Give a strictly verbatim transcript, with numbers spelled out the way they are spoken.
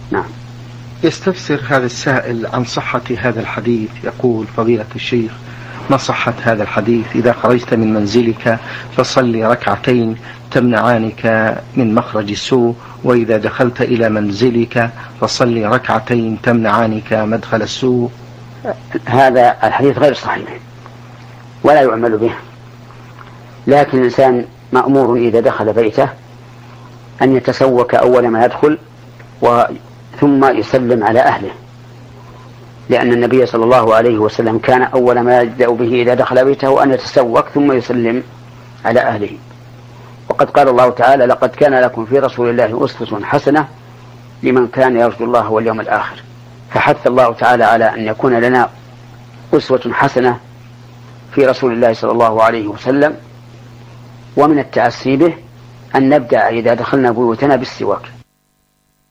نعم. يستفسر هذا السائل عن صحة هذا الحديث، يقول: فضيلة الشيخ، ما صحة هذا الحديث؟ إذا خرجت من منزلك فصلي ركعتين تمنعانك من مخرج السوء، وإذا دخلت إلى منزلك فصلي ركعتين تمنعانك مدخل السوء. هذا الحديث غير صحيح ولا يعمل به، لكن الإنسان مأمور إذا دخل بيته أن يتسوك أول ما يدخل ثم يسلم على أهله، لأن النبي صلى الله عليه وسلم كان أول ما يبدأ به إذا دخل بيته أن يتسوك ثم يسلم على أهله. وقد قال الله تعالى: لقد كان لكم في رسول الله أسوة حسنة لمن كان يرجو الله واليوم الآخر. فحث الله تعالى على أن يكون لنا أسوة حسنة في رسول الله صلى الله عليه وسلم، ومن التأسي به أن نبدأ إذا دخلنا بيوتنا بالسواك.